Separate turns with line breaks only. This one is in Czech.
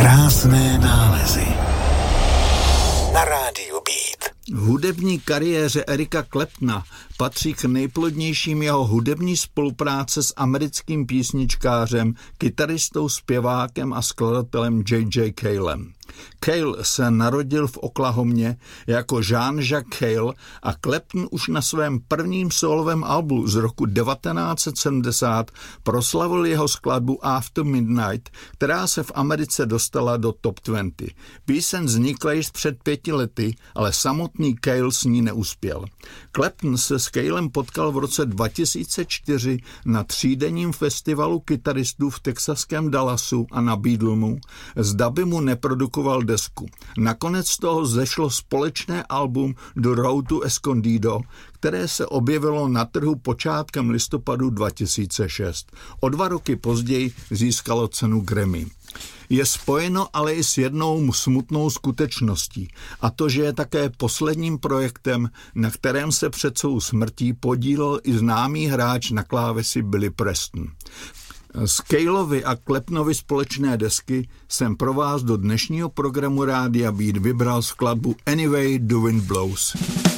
Krásné nálezy na rádiu Beat.
V hudební kariéře Erika Claptona patří k nejplodnějším jeho hudební spolupráce s americkým písničkářem, kytaristou, zpěvákem a skladatelem J.J. Calem. Cale se narodil v Oklahomě jako Jean-Jacques Cale a Clapton už na svém prvním sólovém albu z roku 1970 proslavil jeho skladbu After Midnight, která se v Americe dostala do top 20. Píseň vznikla již před 5 lety, ale samotný Cale s ní neuspěl. Clapton se s Calem potkal v roce 2004 na 3denním festivalu kytaristů v texaském Dallasu a nabídl mu, zda by mu neprodukoval desku. Nakonec z toho zešlo společné album The Road to Escondido, které se objevilo na trhu počátkem listopadu 2006. O 2 roky později získalo cenu Grammy. Je spojeno ale i s jednou smutnou skutečností, a to, že je také posledním projektem, na kterém se před svou smrtí podílel i známý hráč na klávesi Billy Preston. Z Caleovy a Claptonovy společné desky jsem pro vás do dnešního programu Rádia Beat vybral skladbu Anyway the Wind Blows.